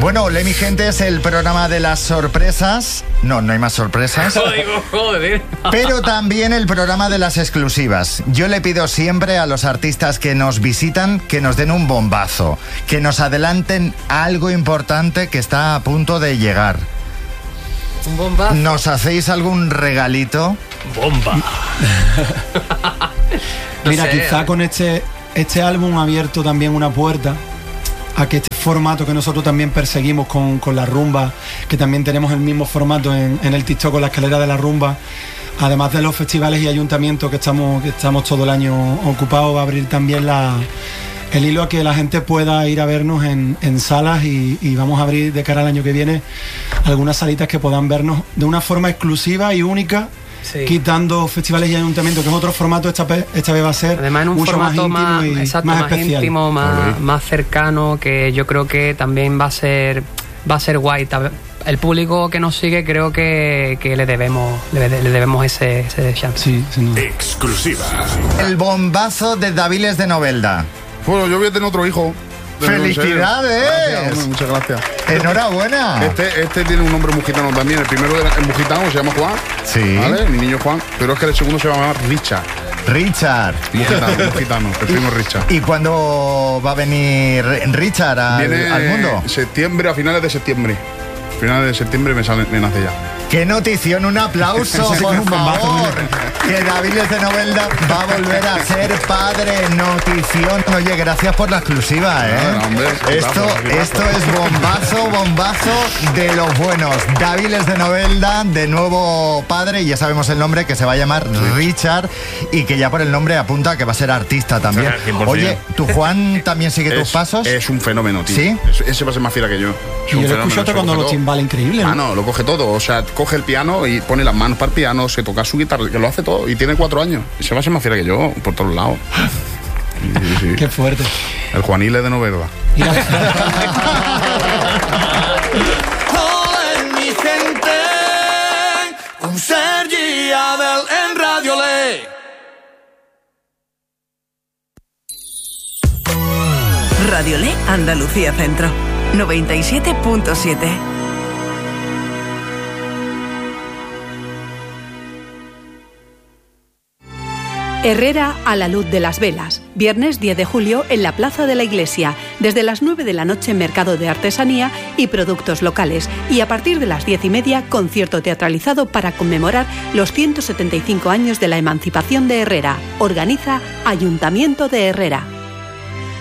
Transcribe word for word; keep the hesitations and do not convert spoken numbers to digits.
Bueno, Olé, mi gente, es el programa de las sorpresas. No, no hay más sorpresas. Joder. Pero también el programa de las exclusivas. Yo le pido siempre a los artistas que nos visitan que nos den un bombazo, que nos adelanten algo importante que está a punto de llegar. Un bombazo. ¿Nos hacéis algún regalito? Bomba. No Mira, sé, quizá con este, este álbum ha abierto también una puerta a que este formato que nosotros también perseguimos con, con la rumba, que también tenemos el mismo formato en, en el TikTok con la escalera de la rumba, además de los festivales y ayuntamientos que estamos, que estamos todo el año ocupados, va a abrir también la, el hilo a que la gente pueda ir a vernos en, en salas y, y vamos a abrir de cara al año que viene algunas salitas que puedan vernos de una forma exclusiva y única. Sí. Quitando festivales y ayuntamientos, que es otro formato, esta, esta vez va a ser además en un mucho formato más íntimo más, y exacto, más, más especial. íntimo, más, Okay. más cercano, que yo creo que también va a ser va a ser guay. El público que nos sigue creo que, que le debemos le, le debemos ese, ese chance. Sí, sí, exclusiva. El bombazo de Daviles de Novelda. Bueno, yo voy a tener otro hijo. ¡Felicidades! Gracias, hombre, muchas gracias. ¡Enhorabuena! Este, este tiene un nombre mujitano también. El primero de la, el mujitano se llama Juan. Sí. ¿Vale? Mi niño Juan. Pero es que el segundo se llama Richard. Richard. Mujitano, mujitano. El primo Richard. ¿Y cuándo va a venir Richard al, Viene al mundo? Septiembre, a finales de septiembre. A finales de septiembre me, sale, me nace ya. ¡Qué notición! ¡Un aplauso, Sí, por un bombazo, favor! Que Daviles de Novelda va a volver a ser padre. Notición. Oye, gracias por la exclusiva, ¿eh? Bueno, hombre, esto, quitazo, esto es bombazo, bombazo de los buenos. Daviles de Novelda, de nuevo padre, y ya sabemos el nombre, que se va a llamar Richard, y que ya por el nombre apunta que va a ser artista también. cien por ciento. Oye, ¿tu Juan también sigue tus Es, pasos? es un fenómeno, tío. ¿Sí? Es, ese va a ser más fiera que yo. Es Y un yo lo fenómeno, escucho se tocando coge los todo. timbales, increíble, ¿no? Ah, no, lo coge todo. O sea, coge el piano y pone las manos para el piano, se toca su guitarra, que lo hace todo. Y tiene cuatro años. Y se va a ser más fiera que yo, por todos lados. Sí, sí, sí. Qué fuerte. El Juanile de Novelda. Hola, mi gente, con Sergi Abel en Radio Ley. Radio Ley Andalucía Centro, noventa y siete punto siete. Herrera a la luz de las velas, viernes diez de julio en la Plaza de la Iglesia, desde las nueve de la noche mercado de artesanía y productos locales, y a partir de las diez y media concierto teatralizado para conmemorar los ciento setenta y cinco años de la emancipación de Herrera. Organiza Ayuntamiento de Herrera.